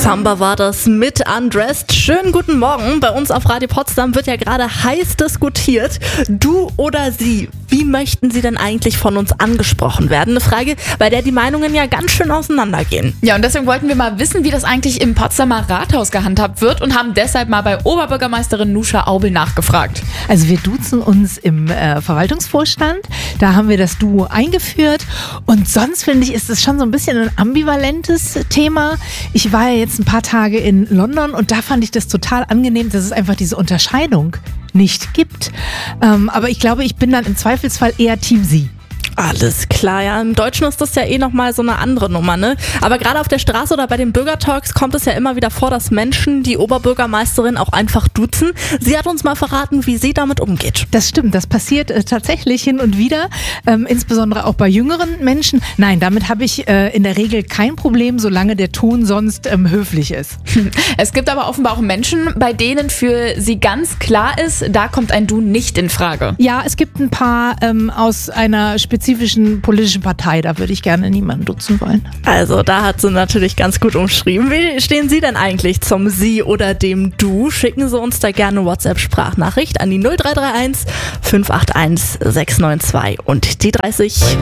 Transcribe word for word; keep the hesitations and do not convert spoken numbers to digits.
Samba war das mit Undressed. Schönen guten Morgen. Bei uns auf Radio Potsdam wird ja gerade heiß diskutiert. Du oder sie? Wie möchten Sie denn eigentlich von uns angesprochen werden? Eine Frage, bei der die Meinungen ja ganz schön auseinandergehen. Ja, und deswegen wollten wir mal wissen, wie das eigentlich im Potsdamer Rathaus gehandhabt wird und haben deshalb mal bei Oberbürgermeisterin Nuscha Aubel nachgefragt. Also wir duzen uns im äh, Verwaltungsvorstand. Da haben wir das Du eingeführt. Und sonst finde ich, ist es schon so ein bisschen ein ambivalentes Thema. Ich war ja jetzt ein paar Tage in London und da fand ich das total angenehm, dass es einfach diese Unterscheidung nicht gibt. Ähm, aber ich glaube, ich bin dann im Zweifelsfall eher Team Sie. Alles klar, ja. Im Deutschen ist das ja eh nochmal so eine andere Nummer, ne? Aber gerade auf der Straße oder bei den Bürgertalks kommt es ja immer wieder vor, dass Menschen die Oberbürgermeisterin auch einfach duzen. Sie hat uns mal verraten, wie sie damit umgeht. Das stimmt, das passiert äh, tatsächlich hin und wieder, ähm, insbesondere auch bei jüngeren Menschen. Nein, damit habe ich äh, in der Regel kein Problem, solange der Ton sonst ähm, höflich ist. Es gibt aber offenbar auch Menschen, bei denen für sie ganz klar ist, da kommt ein Du nicht in Frage. Ja, es gibt ein paar ähm, aus einer spezifischen politischen Partei, da würde ich gerne niemanden duzen wollen. Also da hat sie natürlich ganz gut umschrieben. Wie stehen Sie denn eigentlich zum Sie oder dem Du? Schicken Sie uns da gerne eine WhatsApp-Sprachnachricht an die null drei drei eins fünf acht eins sechs neun zwei und die dreißig.